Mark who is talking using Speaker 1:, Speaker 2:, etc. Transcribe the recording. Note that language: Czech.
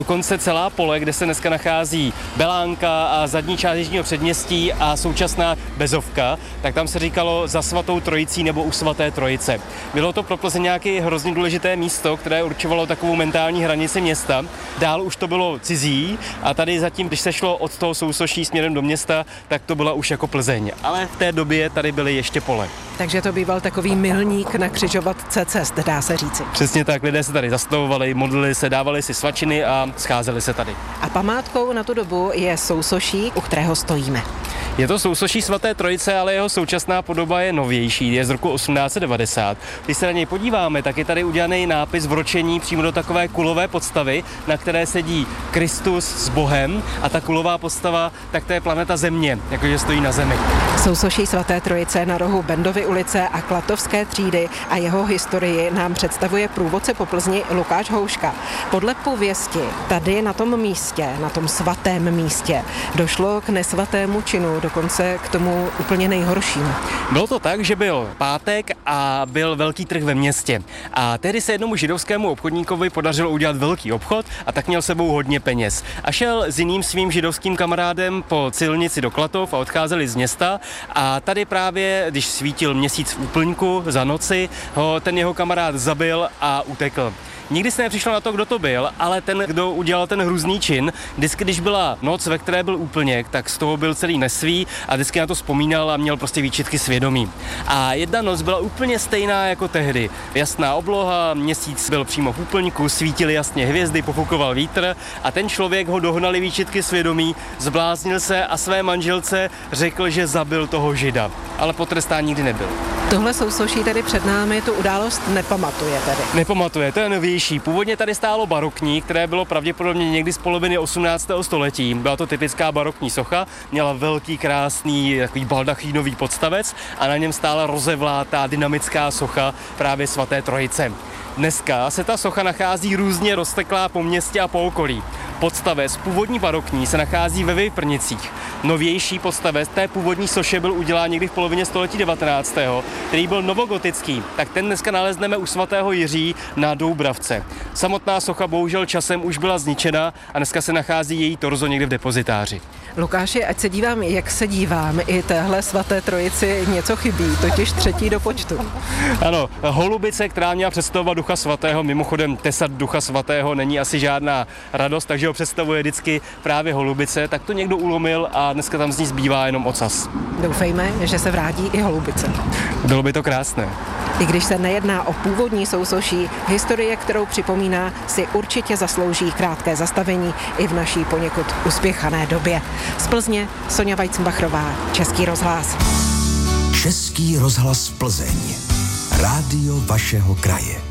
Speaker 1: Dokonce celá pole, kde se dneska nachází Belánka a zadní část Jižního Předměstí a současná Bezovka, tak tam se říkalo za svatou trojicí nebo u svaté trojice. Bylo to pro Plzeň nějaké hrozně důležité místo, které určovalo takovou mentální hranici města. Dál už to bylo cizí a tady zatím, když se šlo od toho sousoší směrem do města, tak to byla už jako Plzeň. Ale v té době tady byly ještě pole.
Speaker 2: Takže to býval takový milník na křižovatce cest, dá se říci.
Speaker 1: Přesně tak, lidé se tady zastavovali, modlili se, dávali si svačiny a scházeli se tady.
Speaker 2: A památkou na tu dobu je sousoší, u kterého stojíme.
Speaker 1: Je to sousoší svaté trojice, ale jeho současná podoba je novější, je z roku 1890. Když se na něj podíváme, tak je tady udělaný nápis vročení přímo do takové kulové podstavy, na které sedí Kristus s Bohem a ta kulová podstava, tak to je planeta Země, jakože stojí na Zemi.
Speaker 2: Sousoší svaté trojice na rohu Bendovy ulice a Klatovské třídy a jeho historii nám představuje průvodce po Plzni Lukáš Houška. Podle pověsti tady na tom místě, na tom svatém místě, došlo k nesvatému činu, dokonce k tomu úplně nejhoršímu.
Speaker 1: Bylo to tak, že byl pátek a byl velký trh ve městě. A tehdy se jednomu židovskému obchodníkovi podařilo udělat velký obchod a tak měl sebou hodně peněz. A šel s jiným svým židovským kamarádem po silnici do Klatov a odcházeli z města. A tady právě, když svítil měsíc v úplňku za noci, ho ten jeho kamarád zabil a utekl. Nikdy se nepřišlo na to, kdo to byl, ale ten, kdo udělal ten hrůzný čin, vždycky, když byla noc, ve které byl úplněk, tak z toho byl celý nesvý a vždycky na to vzpomínal a měl prostě výčitky svědomí. A jedna noc byla úplně stejná jako tehdy. Jasná obloha, měsíc byl přímo v úplňku, svítily jasně hvězdy, pofukoval vítr a ten člověk ho dohnali výčitky svědomí, zbláznil se a své manželce řekl, že zabil toho žida, ale potrestán nikdy nebyl.
Speaker 2: Tohle sousoší tady před námi tu událost nepamatuje tady.
Speaker 1: Nepamatuje, to je novější. Původně tady stálo barokní, které bylo pravděpodobně někdy z poloviny 18. století. Byla to typická barokní socha, měla velký, krásný, takový baldachýnový podstavec a na něm stála rozevlátá dynamická socha právě svaté trojice. Dneska se ta socha nachází různě rozteklá po městě a po okolí. Podstavec původní barokní se nachází ve Vejprnicích. Novější podstavec té původní soše byl udělán někdy v polovině století 19., který byl novogotický, tak ten dneska nalezneme u svatého Jiří na Doubravce. Samotná socha bohužel časem už byla zničena a dneska se nachází její torzo někde v depozitáři.
Speaker 2: Lukáši, ať se dívám, jak se dívám, i téhle svaté trojici něco chybí, totiž třetí do počtu.
Speaker 1: Ano, holubice, která měla představovat Ducha svatého, mimochodem tesat Ducha svatého není asi žádná radost, takže ho představuje vždycky právě holubice, tak to někdo ulomil a dneska tam z ní zbývá jenom ocas.
Speaker 2: Doufejme, že se vrátí i holubice.
Speaker 1: Bylo by to krásné.
Speaker 2: I když se nejedná o původní sousoší, historie, kterou připomíná, si určitě zaslouží krátké zastavení i v naší poněkud uspěchané době. Z Plzně Sonja Weizenbachrová, Český rozhlas.
Speaker 3: Český rozhlas Plzeň. Rádio vašeho kraje.